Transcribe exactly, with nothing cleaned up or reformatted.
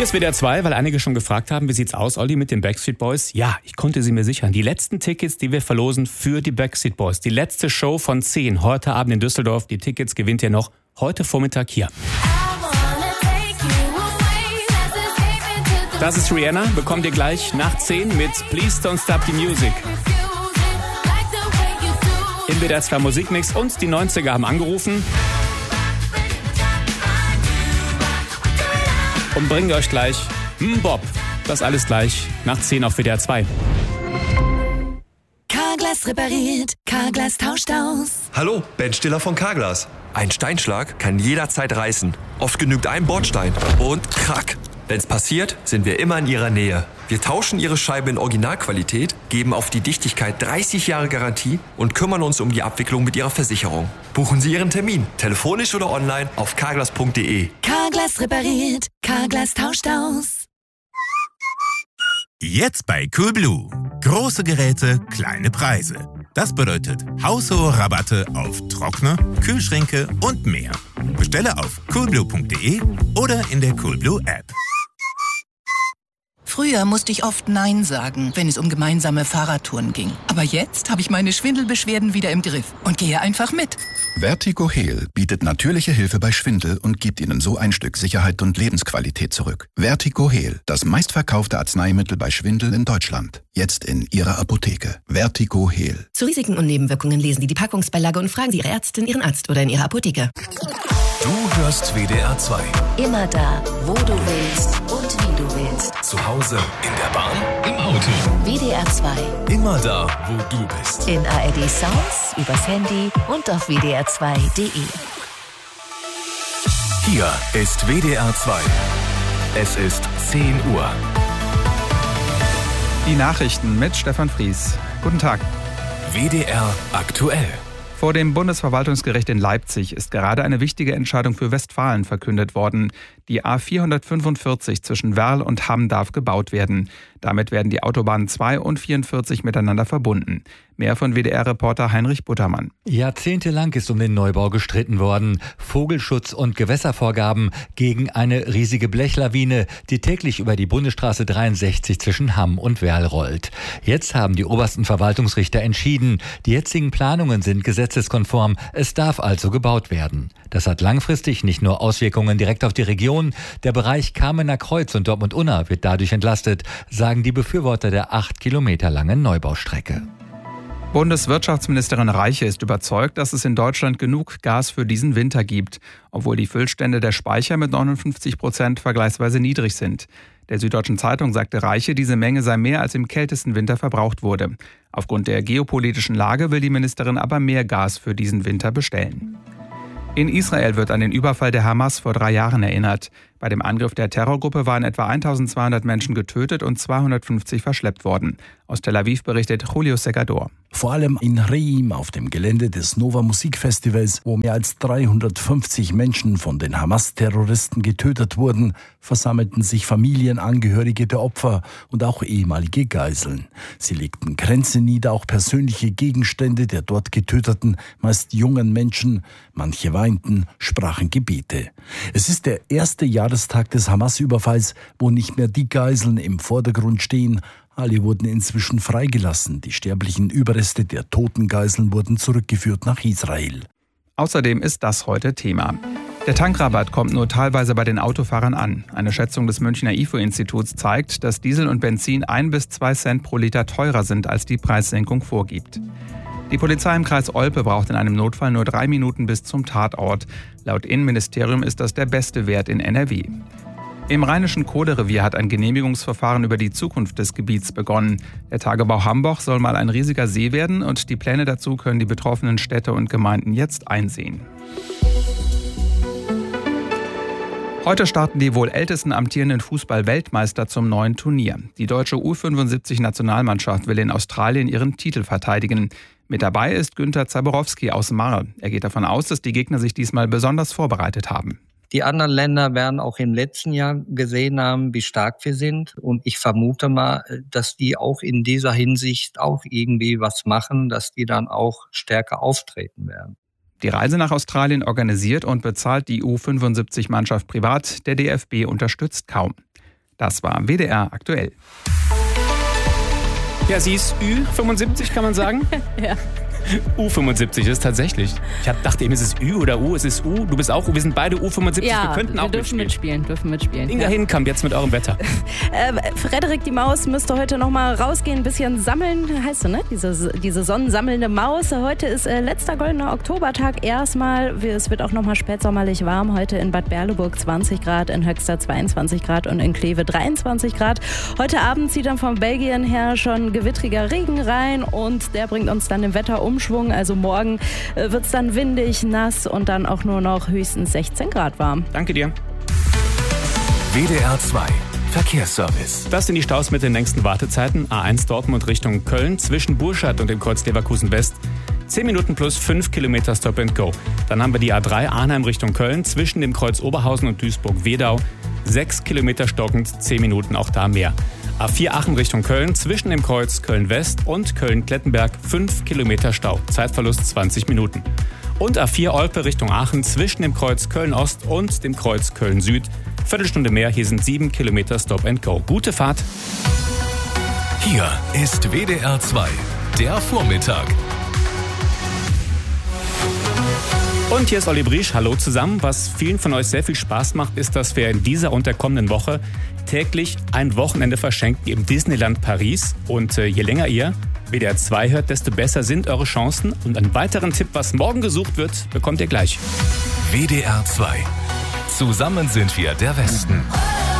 Hier ist W D R zwei, weil einige schon gefragt haben, wie sieht's aus, Olli, mit den Backstreet Boys? Ja, ich konnte sie mir sichern. Die letzten Tickets, die wir verlosen für die Backstreet Boys. Die letzte Show von zehn, heute Abend in Düsseldorf. Die Tickets gewinnt ihr noch heute Vormittag hier. Das ist Rihanna, bekommt ihr gleich nach zehn mit Please Don't Stop the Music. Im W D R zwei Musikmix und die neunziger haben angerufen und bringen euch gleich Bob. Das alles gleich nach zehn auf W D R zwei. Carglass repariert, Carglass tauscht aus. Hallo, Ben Stiller von Carglass. Ein Steinschlag kann jederzeit reißen. Oft genügt ein Bordstein und krack. Wenn's passiert, sind wir immer in Ihrer Nähe. Wir tauschen Ihre Scheibe in Originalqualität, geben auf die Dichtigkeit dreißig Jahre Garantie und kümmern uns um die Abwicklung mit Ihrer Versicherung. Buchen Sie Ihren Termin, telefonisch oder online auf carglass punkt de. Carglass repariert, Carglass tauscht aus. Jetzt bei Coolblue. Große Geräte, kleine Preise. Das bedeutet haushohe Rabatte auf Trockner, Kühlschränke und mehr. Bestelle auf coolblue punkt de oder in der Coolblue App. Früher musste ich oft Nein sagen, wenn es um gemeinsame Fahrradtouren ging. Aber jetzt habe ich meine Schwindelbeschwerden wieder im Griff und gehe einfach mit. Vertigo Heal bietet natürliche Hilfe bei Schwindel und gibt Ihnen so ein Stück Sicherheit und Lebensqualität zurück. Vertigo Heal, das meistverkaufte Arzneimittel bei Schwindel in Deutschland. Jetzt in Ihrer Apotheke. Vertigo Heal. Zu Risiken und Nebenwirkungen lesen Sie die Packungsbeilage und fragen Sie Ihre Ärztin, Ihren Arzt oder in Ihrer Apotheke. Du hörst W D R zwei. Immer da, wo du willst und wie du willst. Zu Hause, in der Bahn, im Auto. W D R zwei. Immer da, wo du bist. In A R D Sounds, übers Handy und auf w d r zwei punkt de. Hier ist W D R zwei. Es ist zehn Uhr. Die Nachrichten mit Stefan Fries. Guten Tag. W D R aktuell. Vor dem Bundesverwaltungsgericht in Leipzig ist gerade eine wichtige Entscheidung für Westfalen verkündet worden. Die A vierhundertfünfundvierzig zwischen Werl und Hamm darf gebaut werden. Damit werden die Autobahnen zwei und vierundvierzig miteinander verbunden. Mehr von W D R-Reporter Heinrich Buttermann. Jahrzehntelang ist um den Neubau gestritten worden. Vogelschutz und Gewässervorgaben gegen eine riesige Blechlawine, die täglich über die Bundesstraße dreiundsechzig zwischen Hamm und Werl rollt. Jetzt haben die obersten Verwaltungsrichter entschieden, die jetzigen Planungen sind gesetzeskonform. Es darf also gebaut werden. Das hat langfristig nicht nur Auswirkungen direkt auf die Region. Der Bereich Kamener Kreuz und Dortmund-Unna wird dadurch entlastet, sagen die Befürworter der acht Kilometer langen Neubaustrecke. Bundeswirtschaftsministerin Reiche ist überzeugt, dass es in Deutschland genug Gas für diesen Winter gibt, obwohl die Füllstände der Speicher mit neunundfünfzig Prozent vergleichsweise niedrig sind. Der Süddeutschen Zeitung sagte Reiche, diese Menge sei mehr als im kältesten Winter verbraucht wurde. Aufgrund der geopolitischen Lage will die Ministerin aber mehr Gas für diesen Winter bestellen. In Israel wird an den Überfall der Hamas vor drei Jahren erinnert. Bei dem Angriff der Terrorgruppe waren etwa eintausendzweihundert Menschen getötet und zweihundertfünfzig verschleppt worden. Aus Tel Aviv berichtet Julio Segador. Vor allem in Reim auf dem Gelände des Nova Musikfestivals, wo mehr als dreihundertfünfzig Menschen von den Hamas-Terroristen getötet wurden, versammelten sich Familienangehörige der Opfer und auch ehemalige Geiseln. Sie legten Kränze nieder, auch persönliche Gegenstände der dort getöteten, meist jungen Menschen. Manche weinten, sprachen Gebete. Es ist der erste Jahrestag des Hamas-Überfalls, wo nicht mehr die Geiseln im Vordergrund stehen. Alle wurden inzwischen freigelassen. Die sterblichen Überreste der toten Geiseln wurden zurückgeführt nach Israel. Außerdem ist das heute Thema. Der Tankrabatt kommt nur teilweise bei den Autofahrern an. Eine Schätzung des Münchner I F O-Instituts zeigt, dass Diesel und Benzin ein bis zwei Cent pro Liter teurer sind, als die Preissenkung vorgibt. Die Polizei im Kreis Olpe braucht in einem Notfall nur drei Minuten bis zum Tatort. Laut Innenministerium ist das der beste Wert in N R W. Im Rheinischen Kohlerevier hat ein Genehmigungsverfahren über die Zukunft des Gebiets begonnen. Der Tagebau Hamburg soll mal ein riesiger See werden und die Pläne dazu können die betroffenen Städte und Gemeinden jetzt einsehen. Heute starten die wohl ältesten amtierenden Fußball-Weltmeister zum neuen Turnier. Die deutsche U fünfundsiebzig-Nationalmannschaft will in Australien ihren Titel verteidigen. Mit dabei ist Günther Zaborowski aus Marl. Er geht davon aus, dass die Gegner sich diesmal besonders vorbereitet haben. Die anderen Länder werden auch im letzten Jahr gesehen haben, wie stark wir sind. Und ich vermute mal, dass die auch in dieser Hinsicht auch irgendwie was machen, dass die dann auch stärker auftreten werden. Die Reise nach Australien organisiert und bezahlt die U fünfundsiebzig-Mannschaft privat. Der D F B unterstützt kaum. Das war W D R aktuell. Ja, sie ist Ü fünfundsiebzig, kann man sagen. Ja. U fünfundsiebzig ist tatsächlich. Ich hab, dachte eben, es ist Ü oder U, es ist U. Du bist auch U, wir sind beide U fünfundsiebzig, Ja, wir könnten wir auch dürfen mitspielen. dürfen mitspielen. Inga ja. Hinkamp jetzt mit eurem Wetter. Äh, Frederik die Maus müsste heute noch mal rausgehen, ein bisschen sammeln, heißt du, ne? Diese, diese sonnensammelnde Maus. Heute ist äh, letzter goldener Oktobertag erstmal. Es wird auch noch mal spätsommerlich warm. Heute in Bad Berleburg zwanzig Grad, in Höxter zweiundzwanzig Grad und in Kleve dreiundzwanzig Grad. Heute Abend zieht dann von Belgien her schon gewittriger Regen rein und der bringt uns dann den Wetterumschwung. Also morgen wird es dann windig, nass und dann auch nur noch höchstens sechzehn Grad warm. Danke dir. W D R zwei Verkehrsservice. Das sind die Staus mit den längsten Wartezeiten. A eins Dortmund Richtung Köln zwischen Burscheid und dem Kreuz Leverkusen West. zehn Minuten plus fünf Kilometer Stop and Go. Dann haben wir die A drei Arnheim Richtung Köln zwischen dem Kreuz Oberhausen und Duisburg-Wedau. sechs Kilometer stockend, zehn Minuten auch da mehr. A vier Aachen Richtung Köln zwischen dem Kreuz Köln-West und Köln-Klettenberg fünf Kilometer Stau. Zeitverlust zwanzig Minuten. Und A vier Olpe Richtung Aachen zwischen dem Kreuz Köln-Ost und dem Kreuz Köln-Süd. Viertelstunde mehr, hier sind sieben Kilometer Stop and Go. Gute Fahrt. Hier ist W D R zwei, der Vormittag. Und hier ist Olli Briesch. Hallo zusammen. Was vielen von euch sehr viel Spaß macht, ist, dass wir in dieser und der kommenden Woche täglich ein Wochenende verschenken im Disneyland Paris. Und äh, je länger ihr W D R zwei hört, desto besser sind eure Chancen. Und einen weiteren Tipp, was morgen gesucht wird, bekommt ihr gleich. W D R zwei. Zusammen sind wir der Westen.